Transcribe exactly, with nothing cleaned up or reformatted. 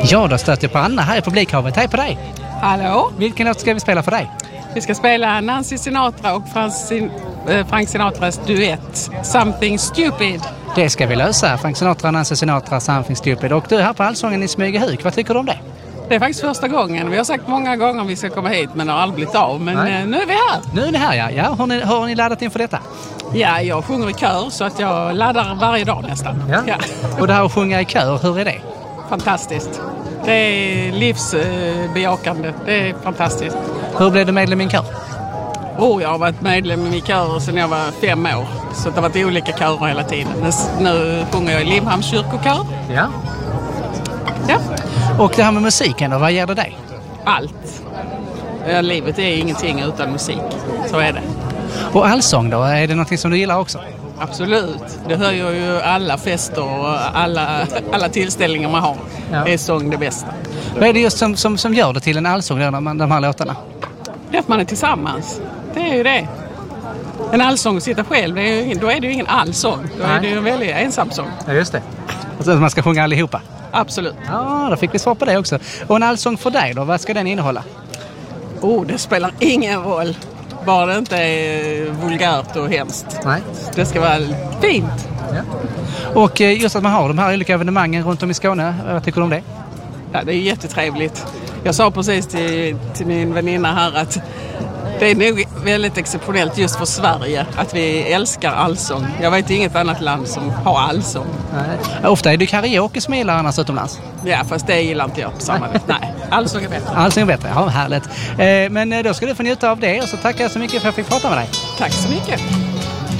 Ja, då stöter jag på Anna här i publikhavet. Hej på dig! Hallå? Vilken låt ska vi spela för dig? Vi ska spela Nancy Sinatra och Frank Sinatras duett Something Stupid. Det ska vi lösa. Frank Sinatra och Nancy Sinatra, Something Stupid. Och du är här på Allsången i Smygehuk. Vad tycker du om det? Det är faktiskt första gången. Vi har sagt många gånger att vi ska komma hit, men det har aldrig blivit av. Men Nej. nu är vi här. Nu är ni här, ja. ja. Har, ni, har ni laddat inför detta? Ja, jag sjunger i kör så att jag laddar varje dag nästan. Ja. Ja. Och det här att sjunga i kör, hur är det? Fantastiskt. Det är livsbejakande. Det är fantastiskt. Hur blev du medlem i en kör? Oh, jag har varit medlem i körer sedan jag var fem år. Så det har varit olika körer hela tiden. Nu sjunger jag i Limhamns kyrkokör. Ja. Ja. Och det här med musiken då, vad ger det dig? Allt. Ja, livet är ingenting utan musik. Så är det. Och allsång då, är det något som du gillar också? Absolut. Det hör ju alla fester och alla, alla tillställningar man har. Ja. Det är sång det bästa. Vad är det just som, som, som gör det till en allsång, då, de här låtarna? Det är att man är tillsammans. Det är ju det. En allsång att sitta själv, det är ju, då är det ju ingen allsång. Då är det ju en väldigt ensam sång. Ja, just det. Alltså man ska sjunga allihopa? Absolut. Ja, då fick vi svar på det också. Och en allsång för dig då, vad ska den innehålla? Oh, det spelar ingen roll. Bara det inte är vulgärt och hemskt. Nej. Det ska vara fint. Ja. Och just att man har de här olika evenemangen runt om i Skåne, vad tycker du om det? Ja, det är jättetrevligt. Jag sa precis till, till min väninna här att det är nog väldigt exceptionellt just för Sverige att vi älskar allsång. Jag vet inget annat land som har allsång. Nej. Ofta är det karaoke som gillar annars utomlands. Ja, fast det gillar inte jag på samma vis. Nej, allsång är bättre. Allsång är bättre, ja, härligt. Eh, men då ska du få njuta av det och så tackar jag så mycket för att jag fick prata med dig. Tack så mycket.